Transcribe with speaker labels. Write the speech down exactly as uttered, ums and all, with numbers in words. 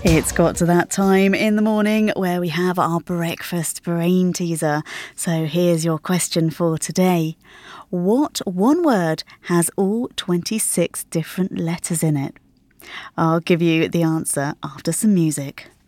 Speaker 1: It's got to that time in the morning where we have our breakfast brain teaser. So here's your question for today. What one word has all twenty-six different letters in it? I'll give you the answer after some music.